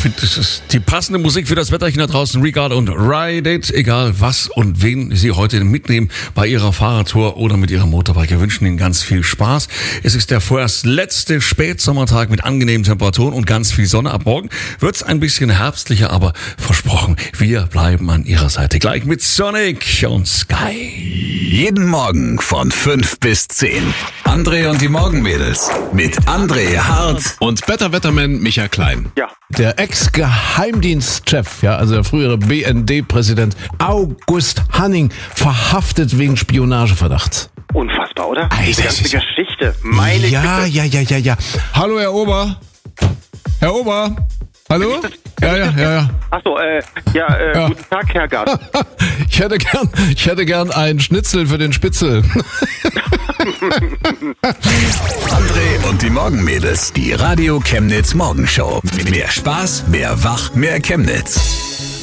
finde, das ist die passende Musik für das Wetterchen da draußen. Regard und Ride It. Egal was und wen Sie heute mitnehmen bei Ihrer Fahrradtour oder mit Ihrem Motorbike. Wir wünschen Ihnen ganz viel Spaß. Es ist der vorerst letzte Spätsommertag mit angenehmen Temperaturen und ganz viel Sonne. Ab morgen wird's ein bisschen herbstlicher, aber versprochen, wir bleiben an Ihrer Seite. Gleich mit Sonic und Sky. Jeden Morgen von 5 bis 10. André und die Morgenmädels mit André Hart Und Better Wetterman Michael Klein. Ja, Der Ex-Geheimdienstchef, ja, also der frühere BND-Präsident August Hanning, verhaftet wegen Spionageverdachts. unfassbar, oder? Ey, Diese das ganze ist- Geschichte. Meine Güte. Ja. Hallo, Herr Ober. Herr Ober. Hallo? Ja. Achso, guten Tag, Herr Gast. Ich hätte gern einen Schnitzel für den Spitzel. André und die Morgenmädels. Die Radio Chemnitz Morgenshow. Mehr Spaß, mehr Wach, mehr Chemnitz.